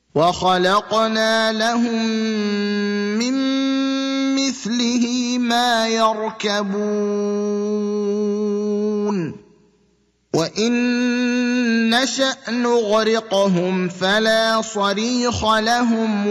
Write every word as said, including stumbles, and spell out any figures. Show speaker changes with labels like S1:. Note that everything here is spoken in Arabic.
S1: وَخَلَقْنَا لَهُم مِّن مِّثْلِهِ مَا يَرْكَبُونَ وَإِن نَّشَأْ نُغْرِقْهُمْ فَلَا صَرِيخَ لَهُمْ